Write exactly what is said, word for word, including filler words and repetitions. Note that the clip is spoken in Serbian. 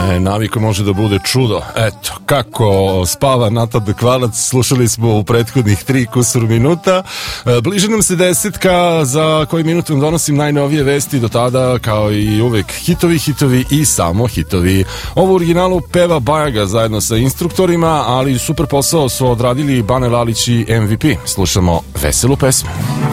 E, navika može da bude čudo. Eto, kako spava Nata Bekvalac, slušali smo u prethodnih tri kusur minuta. E, bliže nam se desetka, za koji minut vam donosim najnovije vesti, do tada kao i uvek hitovi, hitovi i samo hitovi. Ovo u originalu peva Bajaga zajedno sa instruktorima, ali super posao su odradili Bane Lalić i M V P. Slušamo veselu pesmu.